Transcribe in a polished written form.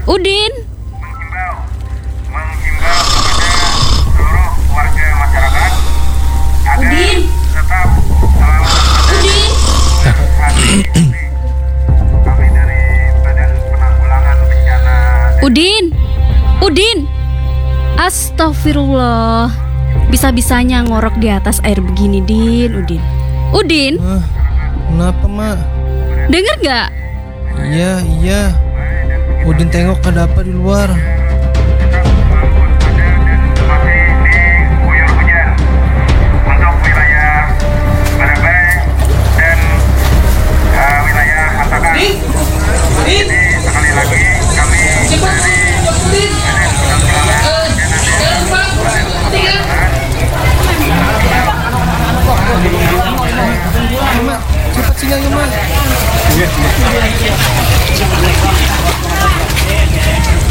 Udin. Menghimbau kepada seluruh warga masyarakat agar Udin. tetap selalu Udin. kami dari Badan Penanggulangan Bencana Udin. Udin. Astagfirullah. Bisa-bisanya ngorok di atas air begini, Din. Udin. Udin, Kenapa, Mak? denger gak? Iya. Udin tengok ada apa di luar. tetap selalu waspada dan masih diguyur hujan untuk wilayah Barabai dan wilayah Hantakan. Jadi sekali lagi kami